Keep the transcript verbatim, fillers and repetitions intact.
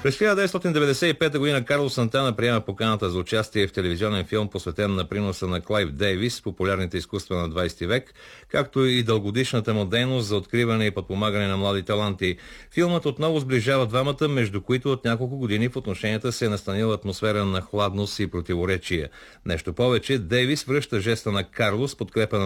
През хиляда деветстотин деветдесет и пета година Карлос Сантана приема поканата за участие в телевизионен филм, посветен на приноса на Клайв Дейвис в популярните изкуства на двадесети век, както и дългогодишната му дейност за откриване и подпомагане на млади таланти. Филмът отново сближава двамата, между които от няколко години в отношенията се е настанила атмосфера на хладност и противоречие. Нещо повече, Дейвис връща жеста на Карлос, подкрепа на